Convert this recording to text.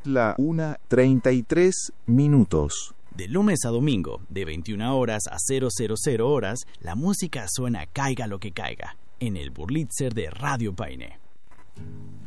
La 1:33. De lunes a domingo, de 21 horas a 000 horas, la música suena caiga lo que caiga, en el Burlitzer de Radio Paine.